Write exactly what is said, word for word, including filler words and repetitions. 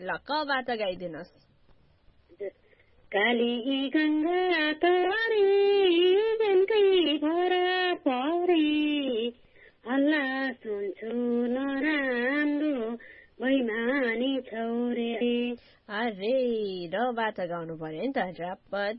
ल कबाट गाइदिनुहोस्। काली गङ्गा तरी जनकै घर परी हल्ला सुन्छु नराम्रो बैमानी छौरे। अरे रबाट गाउनु पर्यो नि त। रपत